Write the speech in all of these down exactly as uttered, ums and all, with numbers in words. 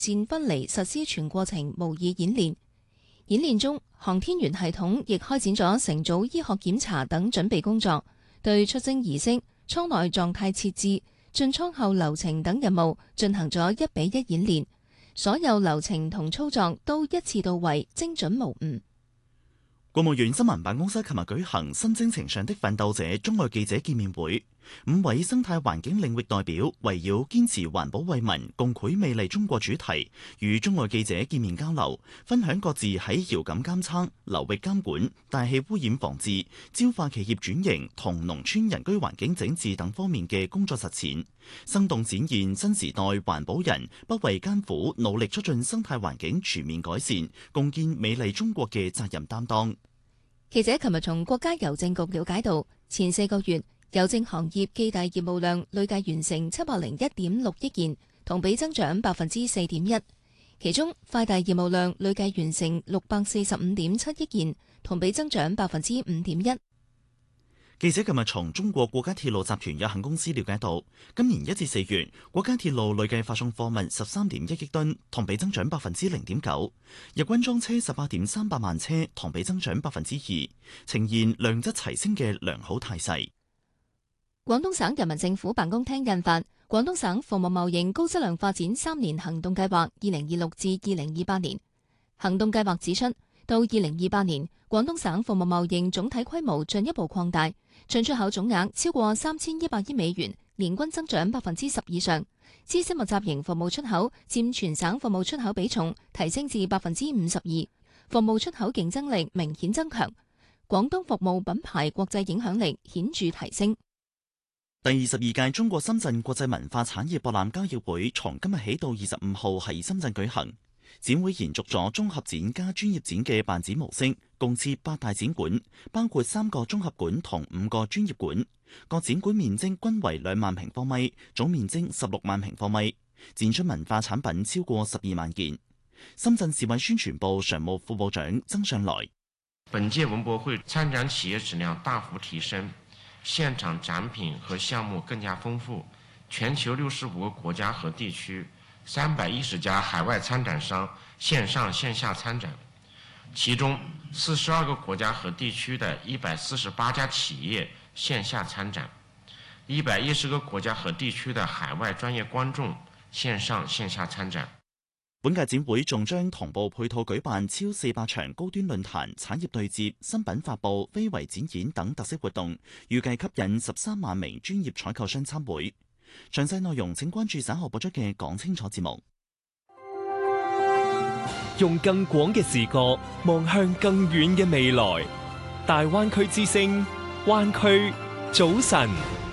戰分離實施全過程模擬演練。演練中，航天員系統亦開展咗乘組醫學檢查等準備工作，對出征儀式、艙內狀態設置、進艙後流程等任務進行咗一比一演練，所有流程同操作都一次到位，精準無誤。 國務院新聞辦公室琴日舉行新征程上的奮鬥者中外記者見面會，五位生態環境領域代表圍繞堅持環保為民、共繪美麗中國主題，與中外記者見面交流，分享各自喺遙感監測、流域監管、大氣污染防治、焦化企業轉型同農村人居環境整治等方面嘅工作實踐，生動展現新時代環保人不畏艱苦、努力促進生態環境全面改善、共建美麗中國嘅責任擔當。 記者琴日從國家郵政局了解到，前四個月郵政行業寄遞業務量累計完成七百零一點六億件，同比增長百分之四點一。其中快遞業務量累計完成六百四十五點七億件，同比增長百分之五點一。 記者今日從中國國家鐵路集團有限公司了解到，今年一至四月，國家鐵路累計發送貨物十三點一億噸，同比增長百分之零點九；日均裝車十八點三百萬車，同比增長百分之二，呈現量質齊升嘅良好態勢。 廣東省人民政府辦公廳印發《廣東省服務貿易高質量發展三年行動計劃（二零二六至二零二八年）》。行動計劃指出，到二零二八年，廣東省服務貿易總體規模進一步擴大，進出口總額超過三千一百億美元，年均增長百分之十以上。知識密集型服務出口佔全省服務出口比重提升至百分之五十二，服務出口競爭力明顯增強。廣東服務品牌國際影響力顯著提升。 第二十二屆中國深圳國際文化產業博覽交易會從今日起到二十五號喺深圳舉行。展會延續咗綜合展加專業展嘅辦展模式，共設八大展館，包括三個綜合館同五個專業館。各展館面積均為兩萬平方米，總面積十六萬平方米，展出文化產品超過十二萬件。深圳市委宣傳部常務副部長曾上來： 本屆文博會參展企業質量大幅提升，現場展品和項目更加豐富，全球六十五個國家和地區三百一十家海外參展商線上線下參展，其中四十二個國家和地區的一百四十八家企業線下參展，一百一十個國家和地區的海外專業觀眾線上線下參展。 本屆展會仲將同步配套舉辦超四百場高端論壇、產業對接、新品發佈、非遺展演等特色活動，預計吸引十三萬名專業採購商參會。詳細內容請關注稍後播出嘅講清楚節目。 用更廣嘅視角望向更遠嘅未來，大灣區之聲，灣區早晨。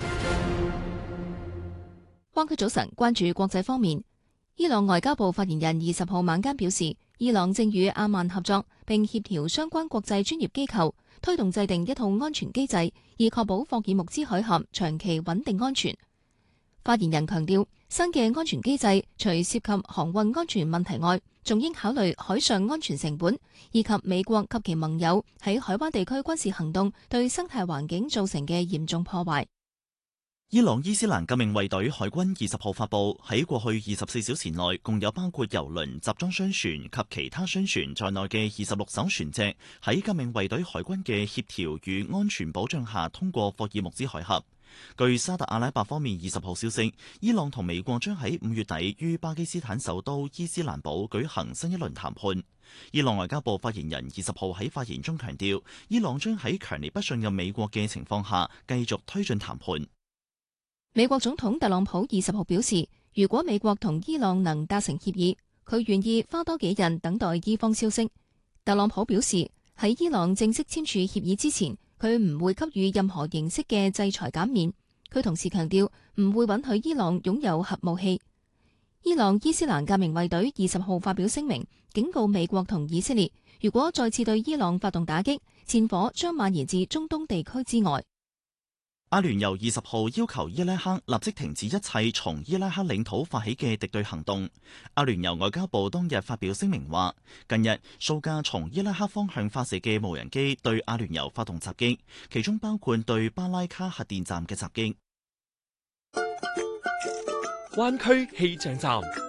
灣區早晨，關注國際方面。伊朗外交部發言人二十號晚間表示，伊朗正與阿曼合作，並協調相關國際專業機構，推動制定一套安全機制，以確保霍爾木茲海峽長期穩定安全。發言人強調，新嘅安全機制除涉及航運安全問題外，仲應考慮海上安全成本，以及美國及其盟友喺海灣地區軍事行動對生態環境造成嘅嚴重破壞。 伊朗伊斯蘭革命衛隊海軍二十號發布，喺過去二十四小時內，共有包括郵輪、集裝箱船及其他商船在內嘅二十六艘船隻喺革命衛隊海軍嘅協調與安全保障下通過霍爾木茲海峽。據沙特阿拉伯方面二十號消息，伊朗同美國將喺五月底於巴基斯坦首都伊斯蘭堡舉行新一輪談判。伊朗外交部發言人二十號喺發言中強調，伊朗將喺強烈不信任美國嘅情況下繼續推進談判。 美國總統特朗普二十號表示，如果美國同伊朗能達成協議，佢願意花多幾日等待伊方消息。特朗普表示，喺伊朗正式簽署協議之前，佢唔會給予任何形式嘅制裁減免。佢同時強調，唔會允許伊朗擁有核武器。伊朗伊斯蘭革命衛隊二十號發表聲明，警告美國同以色列，如果再次對伊朗發動打擊，戰火將蔓延至中東地區之外。 阿聯酋二十號要求伊拉克立即停止一切從伊拉克領土發起嘅敵對行動。阿聯酋外交部當日發表聲明話，近日數架從伊拉克方向發射嘅無人機對阿聯酋發動襲擊，其中包括對巴拉卡核電站嘅襲擊。 灣區氣象站。